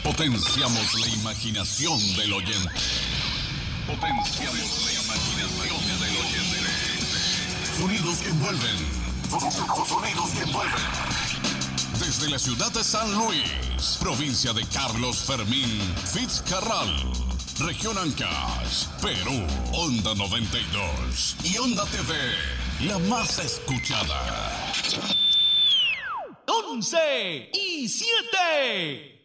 Potenciamos la imaginación del oyente. Potenciamos la imaginación del oyente. Sonidos que envuelven. Sonidos que envuelven. Desde la ciudad de San Luis, provincia de Carlos Fermín Fitzcarral, región Ancash, Perú, Onda 92 y Onda TV, la más escuchada. 11 y 7.